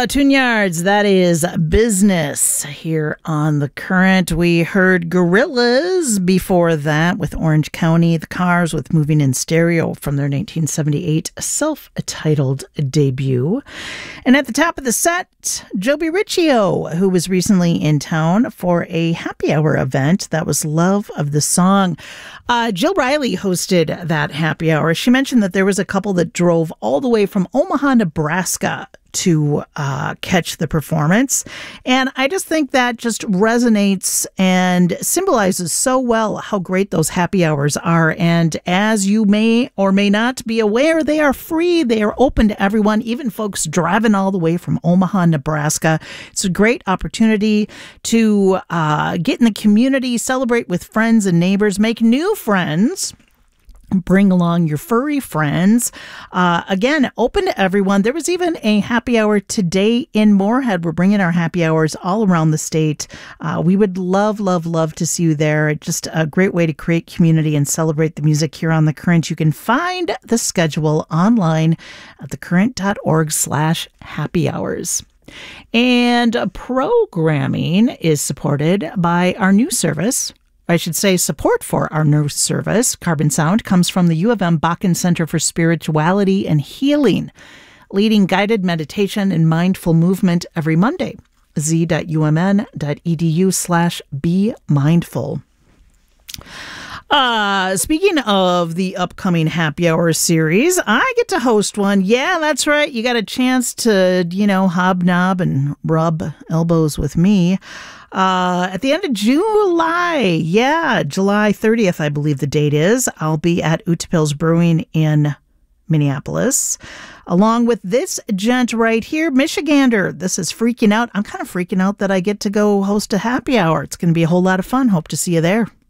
Tune Yards, that is Business here on The Current. We heard Gorillaz before that with Orange County, The Cars with Moving in Stereo from their 1978 self-titled debut. And at the top of the set, Joby Riccio, who was recently in town for a happy hour event that was Love of the Song. Jill Riley hosted that happy hour. She mentioned that there was a couple that drove all the way from Omaha, Nebraska to catch the performance. And I just think that just resonates and symbolizes so well how great those happy hours are. And as you may or may not be aware, they are free. They are open to everyone, even folks driving all the way from Omaha, Nebraska. It's a great opportunity to get in the community, celebrate with friends and neighbors, make new friends. Bring along your furry friends. Again, open to everyone. There was even a happy hour today in Moorhead. We're bringing our happy hours all around the state. We would love, love, love to see you there. Just a great way to create community and celebrate the music here on The Current. You can find the schedule online at thecurrent.org/happy hours. And programming is supported by our new service. I should say support for our new service, Carbon Sound, comes from the U of M Bakken Center for Spirituality and Healing, leading guided meditation and mindful movement every Monday. z.umn.edu/be-mindful. Speaking of the upcoming Happy Hour series, I get to host one. Yeah, that's right. You got a chance to, hobnob and rub elbows with me. At the end of July, July 30th, I believe the date is, I'll be at Utapils Brewing in Minneapolis, along with this gent right here, Michigander. This is freaking out. I'm kind of freaking out that I get to go host a happy hour. It's going to be a whole lot of fun. Hope to see you there.